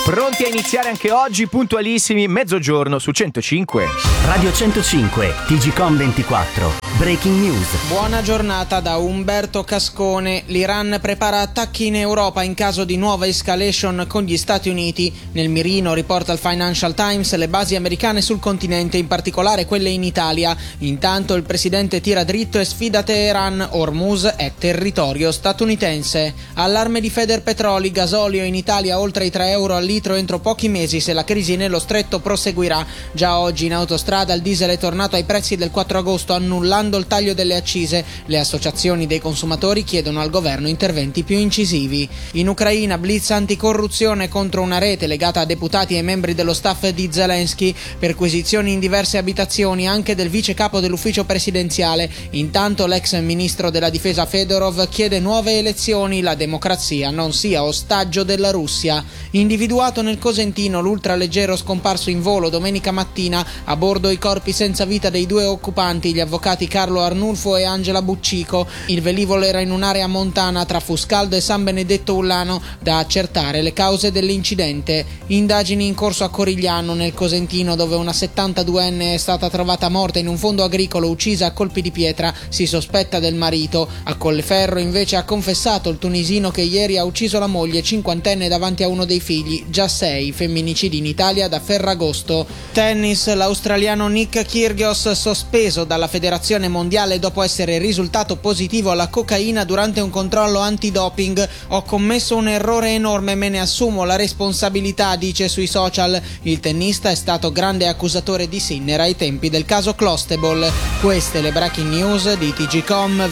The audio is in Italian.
Pronti a iniziare anche oggi, puntualissimi, mezzogiorno su 105. Radio 105, TGcom 24, Breaking News. Buona giornata da Umberto Cascone. L'Iran prepara attacchi in Europa in caso di nuova escalation con gli Stati Uniti. Nel mirino, riporta il Financial Times, le basi americane sul continente, in particolare quelle in Italia. Intanto il presidente tira dritto e sfida Teheran. Hormuz è territorio statunitense. Allarme di Federpetroli, gasolio in Italia oltre i 3 euro al litro entro pochi mesi se la crisi nello stretto proseguirà. Già oggi in autostrada il diesel è tornato ai prezzi del 4 agosto, annullando il taglio delle accise. Le associazioni dei consumatori chiedono al governo interventi più incisivi. In Ucraina, blitz anticorruzione contro una rete legata a deputati e membri dello staff di Zelensky, perquisizioni in diverse abitazioni anche del vice capo dell'ufficio presidenziale. Intanto l'ex ministro della difesa Fedorov chiede nuove elezioni, la democrazia non sia ostaggio della Russia. Individuato nel Cosentino l'ultraleggero scomparso in volo domenica mattina, a bordo i corpi senza vita dei 2 occupanti, gli avvocati Carlo Arnulfo e Angela Buccico. Il velivolo era in un'area montana tra Fuscaldo e San Benedetto Ullano, da accertare le cause dell'incidente. Indagini in corso a Corigliano, nel Cosentino, dove una 72enne è stata trovata morta in un fondo agricolo, uccisa a colpi di pietra. Si sospetta del marito. A Colleferro invece ha confessato il tunisino che ieri ha ucciso la moglie 50enne davanti a uno dei figli. Già 6 femminicidi in Italia da Ferragosto. Tennis, l'australiano Nick Kyrgios sospeso dalla federazione mondiale dopo essere risultato positivo alla cocaina durante un controllo antidoping. Ho commesso un errore enorme, me ne assumo la responsabilità, dice sui social. Il tennista è stato grande accusatore di Sinner ai tempi del caso Clostebol. Queste le breaking news di TGcom